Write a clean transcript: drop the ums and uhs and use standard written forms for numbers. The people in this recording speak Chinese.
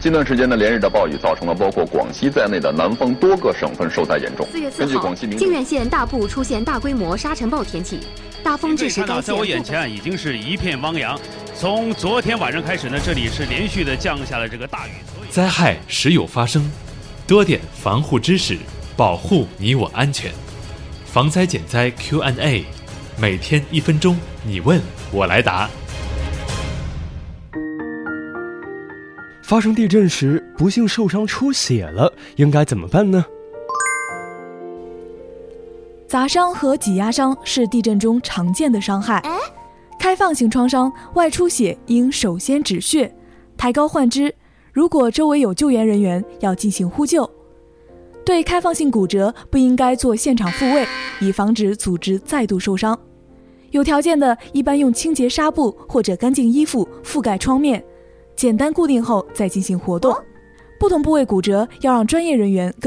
近段时间的连日的暴雨，造成了包括广西在内的南方多个省份受灾严重。 4月4号，靖远县大部出现大规模沙尘暴天气，大风致使该县。 在我眼前已经是一片汪洋。从昨天晚上开始呢，这里是连续的降下了这个大雨。 灾害时有发生，多点防护知识，保护你我安全。防灾减灾 Q&A， 每天1分钟，你问我来答。 发生地震时不幸受伤出血了，应该怎么办呢？ 砸伤和挤压伤是地震中常见的伤害。开放性创伤外出血应首先止血，抬高患肢，如果周围有救援人员要进行呼救。对开放性骨折不应该做现场复位，以防止组织再度受伤。有条件的一般用清洁纱布或者干净衣服覆盖创面，简单固定后再进行活动。不同部位骨折要让专业人员